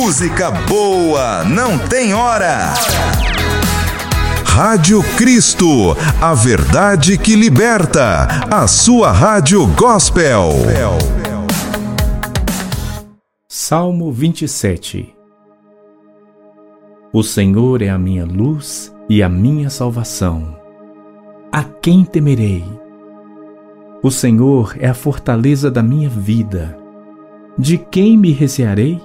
Música boa não tem hora. Rádio Cristo, a verdade que liberta. A sua rádio gospel. Salmo 27. O Senhor é a minha luz e a minha salvação. A quem temerei? O Senhor é a fortaleza da minha vida. De quem me recearei?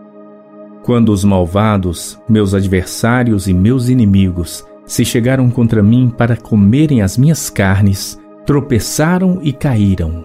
Quando os malvados, meus adversários e meus inimigos, se chegaram contra mim para comerem as minhas carnes, tropeçaram e caíram.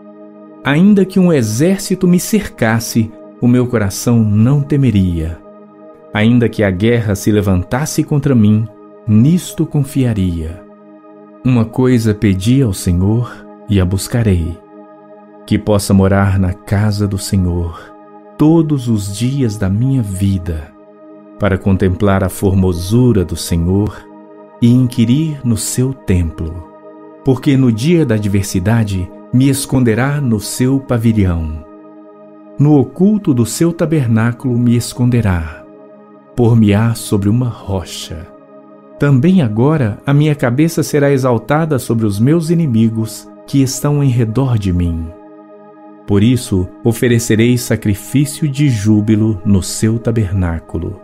Ainda que um exército me cercasse, o meu coração não temeria. Ainda que a guerra se levantasse contra mim, nisto confiaria. Uma coisa pedi ao Senhor e a buscarei, que possa morar na casa do Senhor todos os dias da minha vida, para contemplar a formosura do Senhor e inquirir no seu templo, porque no dia da adversidade me esconderá no seu pavilhão. No oculto do seu tabernáculo me esconderá, por-me-á sobre uma rocha. Também agora a minha cabeça será exaltada sobre os meus inimigos que estão em redor de mim. Por isso oferecerei sacrifício de júbilo no seu tabernáculo.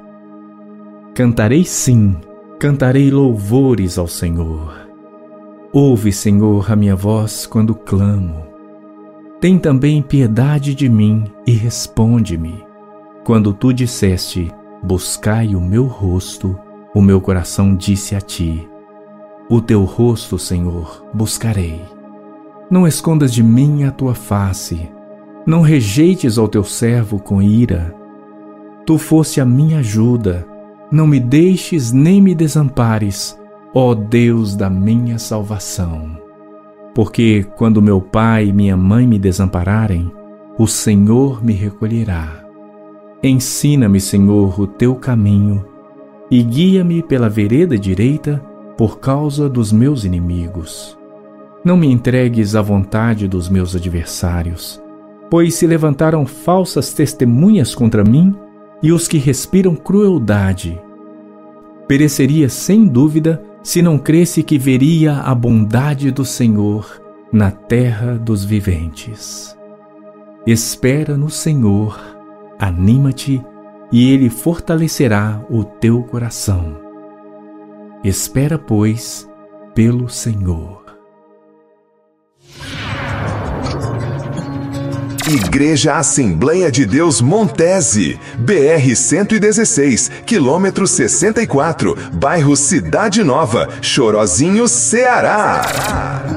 Cantarei sim, cantarei louvores ao Senhor. Ouve, Senhor, a minha voz quando clamo. Tem também piedade de mim e responde-me. Quando tu disseste, buscai o meu rosto, o meu coração disse a ti, o teu rosto, Senhor, buscarei. Não escondas de mim a tua face, não rejeites ao teu servo com ira. Tu foste a minha ajuda, não me deixes nem me desampares, ó Deus da minha salvação. Porque quando meu pai e minha mãe me desampararem, o Senhor me recolherá. Ensina-me, Senhor, o teu caminho e guia-me pela vereda direita por causa dos meus inimigos. Não me entregues à vontade dos meus adversários, pois se levantaram falsas testemunhas contra mim e os que respiram crueldade. Pereceria sem dúvida se não cresse que veria a bondade do Senhor na terra dos viventes. Espera no Senhor, anima-te e Ele fortalecerá o teu coração. Espera, pois, pelo Senhor. Igreja Assembleia de Deus Montese, BR-116, quilômetro 64, bairro Cidade Nova, Chorozinho, Ceará.